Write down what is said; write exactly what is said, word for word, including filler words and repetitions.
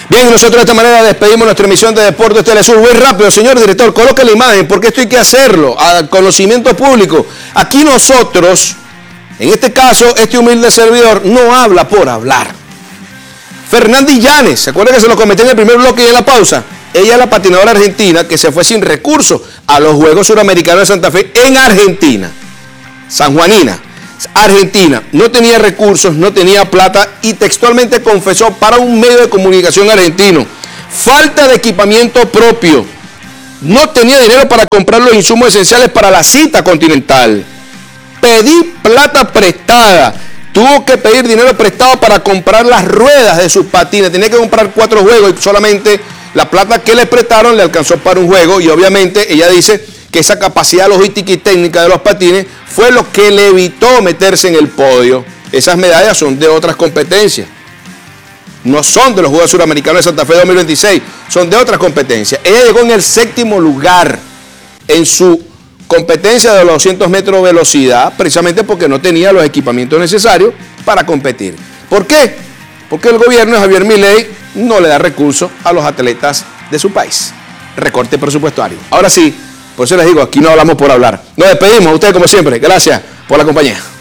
Bien, y nosotros de esta manera despedimos nuestra emisión de Deportes Telesur. Muy rápido, señor director, coloque la imagen, porque esto hay que hacerlo, al conocimiento público. Aquí nosotros, en este caso, este humilde servidor, no habla por hablar. Fernanda Illanes, ¿se acuerda que se lo comenté en el primer bloque y en la pausa? Ella es la patinadora argentina que se fue sin recursos a los Juegos Suramericanos de Santa Fe en Argentina, sanjuanina. Argentina, no tenía recursos, no tenía plata y textualmente confesó para un medio de comunicación argentino: falta de equipamiento propio, no tenía dinero para comprar los insumos esenciales para la cita continental, pedí plata prestada, tuvo que pedir dinero prestado para comprar las ruedas de sus patines, tenía que comprar cuatro juegos y solamente la plata que le prestaron le alcanzó para un juego, y obviamente ella dice que esa capacidad logística y técnica de los patines fue lo que le evitó meterse en el podio. Esas medallas son de otras competencias, no son de los Juegos Suramericanos de Santa Fe dos mil veintiséis, son de otras competencias. Ella llegó en el séptimo lugar en su competencia de los doscientos metros de velocidad, precisamente porque no tenía los equipamientos necesarios para competir. ¿Por qué? Porque el gobierno de Javier Milei no le da recursos a los atletas de su país. Recorte presupuestario. Ahora sí, por eso les digo, aquí no hablamos por hablar. Nos despedimos a ustedes como siempre. Gracias por la compañía.